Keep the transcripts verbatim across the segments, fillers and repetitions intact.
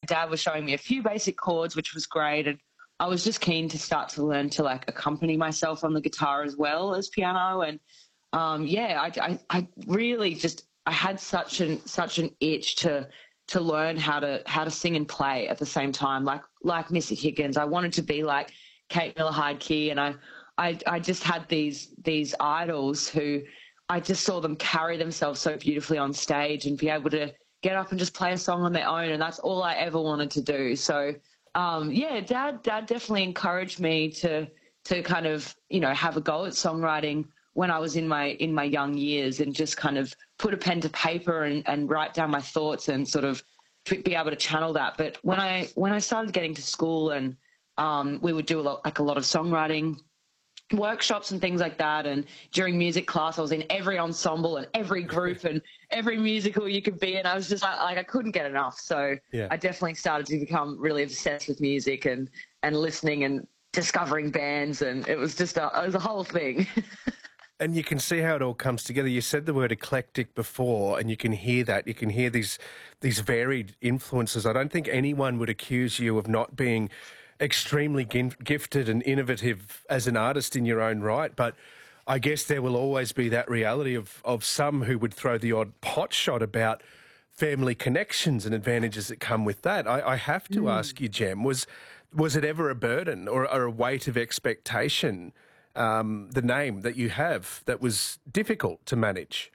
dad was showing me a few basic chords, which was great. And I was just keen to start to learn to like accompany myself on the guitar as well as piano. And um, yeah, I, I, I really just, I had such an, such an itch to, to learn how to, how to sing and play at the same time. Like, like Missy Higgins, I wanted to be like Kate Miller-Heidke. And I, I, I just had these, these idols who I just saw them carry themselves so beautifully on stage and be able to get up and just play a song on their own. And that's all I ever wanted to do. So, um, yeah, dad, dad definitely encouraged me to, to kind of, you know, have a go at songwriting when I was in my, in my young years, and just kind of put a pen to paper and, and write down my thoughts and sort of be able to channel that. But when I, when I started getting to school and, um, we would do a lot, like a lot of songwriting workshops and things like that, and during music class I was in every ensemble and every group and every musical you could be in. I was just like, like I couldn't get enough. So yeah. I definitely started to become really obsessed with music and and listening and discovering bands, and it was just a, it was a whole thing. And you can see how it all comes together. You said the word eclectic before, and you can hear that. You can hear these these varied influences. I don't think anyone would accuse you of not being extremely gifted and innovative as an artist in your own right, but I guess there will always be that reality of, of some who would throw the odd pot shot about family connections and advantages that come with that. I, I have to mm. ask you, Jem, was was it ever a burden or, or a weight of expectation, um, the name that you have, that was difficult to manage?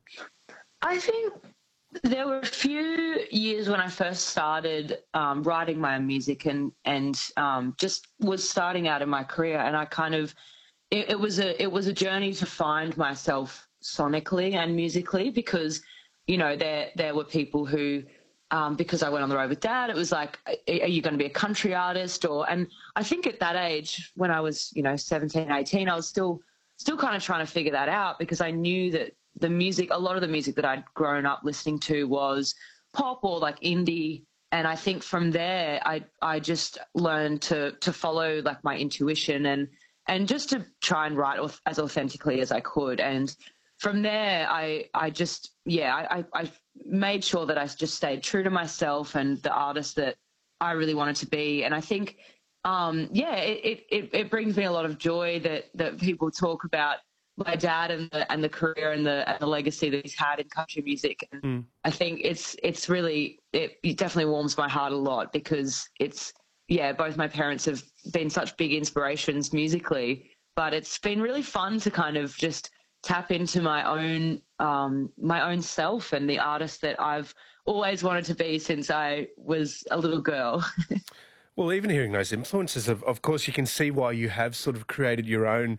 I think there were a few years when I first started um, writing my own music and and um, just was starting out in my career, and I kind of it, it was a it was a journey to find myself sonically and musically, because you know there there were people who um, because I went on the road with Dad, it was like, are you going to be a country artist? Or and I think at that age, when I was you know seventeen, eighteen, I was still still kind of trying to figure that out, because I knew that the music, a lot of the music that I'd grown up listening to was pop or like indie. And I think from there, I I just learned to to follow like my intuition and and just to try and write as authentically as I could. And from there, I I just, yeah, I, I made sure that I just stayed true to myself and the artist that I really wanted to be. And I think, um, yeah, it, it, it brings me a lot of joy that, that people talk about my dad and the, and the career and the, and the legacy that he's had in country music. And mm. I think it's, it's really, it, it definitely warms my heart a lot, because it's, yeah, both my parents have been such big inspirations musically, but it's been really fun to kind of just tap into my own, um, my own self and the artist that I've always wanted to be since I was a little girl. Well, even hearing those influences, of, of course, you can see why you have sort of created your own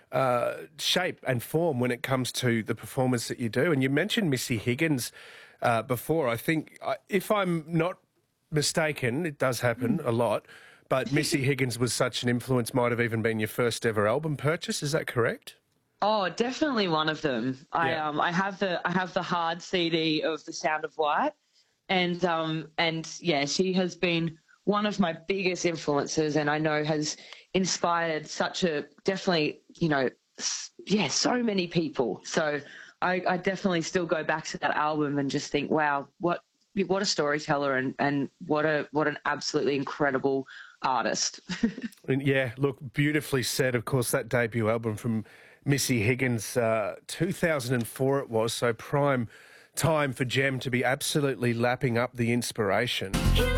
Uh, shape and form when it comes to the performance that you do. And you mentioned Missy Higgins uh, before. I think, uh, if I'm not mistaken, it does happen a lot, but Missy Higgins was such an influence, might have even been your first ever album purchase. Is that correct? Oh, definitely one of them. I yeah. um I have the I have the hard C D of The Sound of White, and um and yeah, she has been one of my biggest influences, and I know has inspired such a, definitely, you know, yeah, so many people. So I, I definitely still go back to that album and just think, wow, what what a storyteller, and, and what a what an absolutely incredible artist. And yeah, look, beautifully said. Of course, that debut album from Missy Higgins, uh, two thousand four it was, so prime time for Jem to be absolutely lapping up the inspiration.